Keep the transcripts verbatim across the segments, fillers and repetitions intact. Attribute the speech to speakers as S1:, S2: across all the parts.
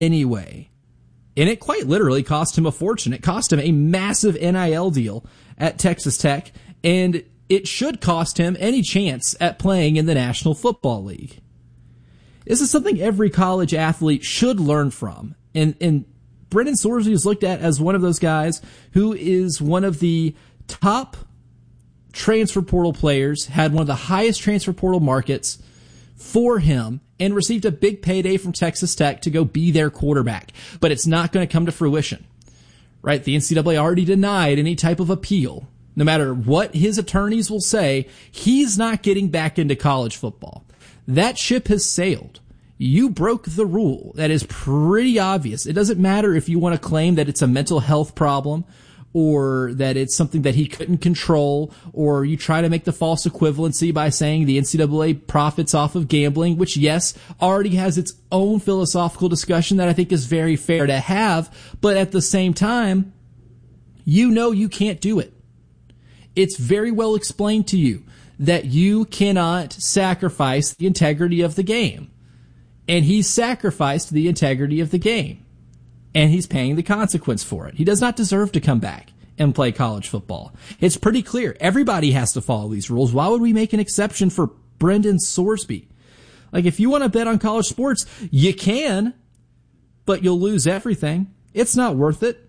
S1: anyway. And it quite literally cost him a fortune. It cost him a massive N I L deal at Texas Tech, and it should cost him any chance at playing in the National Football League. This is something every college athlete should learn from. And, and Brendan Sorsby is looked at as one of those guys who is one of the top transfer portal players, had one of the highest transfer portal markets for him, and received a big payday from Texas Tech to go be their quarterback. But it's not going to come to fruition, right? The N C double A already denied any type of appeal. No matter what his attorneys will say, he's not getting back into college football. That ship has sailed. You broke the rule. That is pretty obvious. It doesn't matter if you want to claim that it's a mental health problem or that it's something that he couldn't control, or you try to make the false equivalency by saying the N C double A profits off of gambling, which, yes, already has its own philosophical discussion that I think is very fair to have, but at the same time, you know you can't do it. It's very well explained to you that you cannot sacrifice the integrity of the game. And he's sacrificed the integrity of the game. And he's paying the consequence for it. He does not deserve to come back and play college football. It's pretty clear. Everybody has to follow these rules. Why would we make an exception for Brendan Sorsby? Like, if you want to bet on college sports, you can, but you'll lose everything. It's not worth it.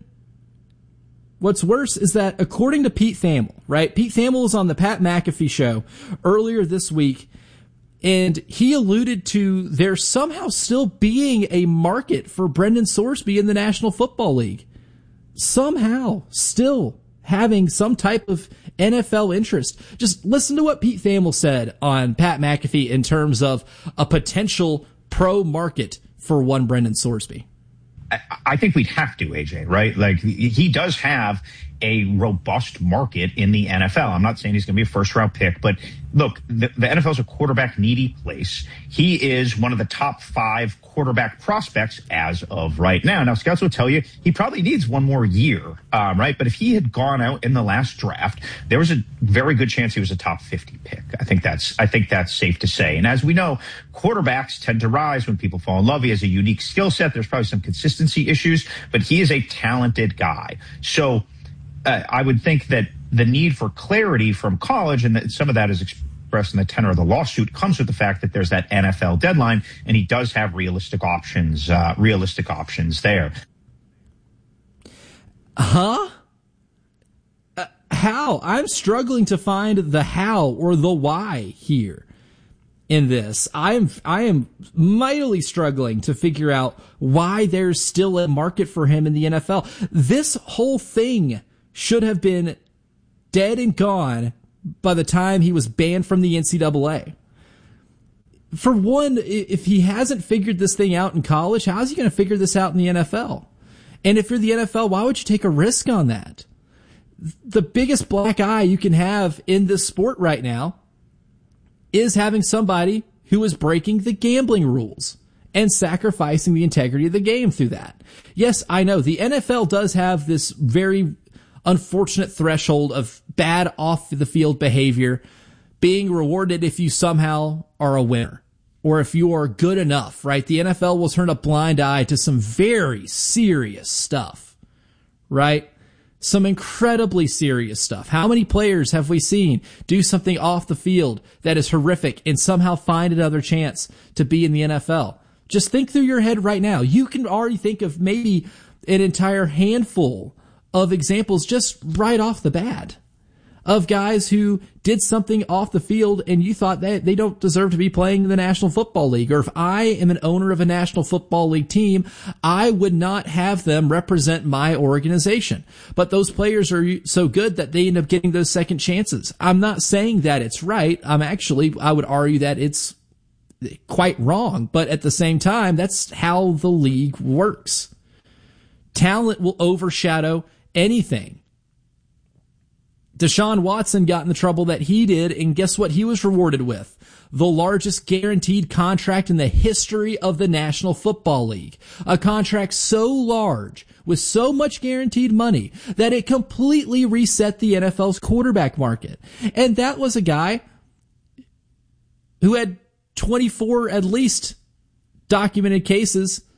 S1: What's worse is that, according to Pete Thamel, right? Pete Thamel was on the Pat McAfee show earlier this week, and he alluded to there somehow still being a market for Brendan Sorsby in the National Football League. Somehow still having some type of N F L interest. Just listen to what Pete Thamel said on Pat McAfee in terms of a potential pro market for one Brendan Sorsby.
S2: I think we'd have to, A J, right? Like, he does have a robust market in the N F L. I'm not saying he's going to be a first round pick, but look, the, the N F L is a quarterback needy place. He is one of the top five quarterback prospects as of right now. Now, scouts will tell you he probably needs one more year, um, right? But if he had gone out in the last draft, there was a very good chance he was a top fifty pick. I think that's, I think that's safe to say. And as we know, quarterbacks tend to rise when people fall in love. He has a unique skill set. There's probably some consistency issues, but he is a talented guy. So, Uh, I would think that the need for clarity from college, and that some of that is expressed in the tenor of the lawsuit, comes with the fact that there's that N F L deadline, and he does have realistic options, uh, realistic options there.
S1: Huh? Uh, how? I'm struggling to find the how or the why here in this. I am, I am mightily struggling to figure out why there's still a market for him in the N F L. This whole thing should have been dead and gone by the time he was banned from the N C double A. For one, if he hasn't figured this thing out in college, how is he going to figure this out in the N F L? And if you're the N F L, why would you take a risk on that? The biggest black eye you can have in this sport right now is having somebody who is breaking the gambling rules and sacrificing the integrity of the game through that. Yes, I know the N F L does have this very unfortunate threshold of bad off the field behavior being rewarded if you somehow are a winner or if you are good enough, right? The N F L will turn a blind eye to some very serious stuff, right? Some incredibly serious stuff. How many players have we seen do something off the field that is horrific and somehow find another chance to be in the N F L? Just think through your head right now. You can already think of maybe an entire handful of examples just right off the bat of guys who did something off the field and you thought that they don't deserve to be playing in the National Football League. Or if I am an owner of a National Football League team, I would not have them represent my organization. But those players are so good that they end up getting those second chances. I'm not saying that it's right. I'm actually, I would argue that it's quite wrong. But at the same time, that's how the league works. Talent will overshadow anything. Deshaun Watson got in the trouble that he did, and guess what he was rewarded with? The largest guaranteed contract in the history of the National Football League. A contract so large, with so much guaranteed money, that it completely reset the N F L's quarterback market. And that was a guy who had twenty-four, at least, documented cases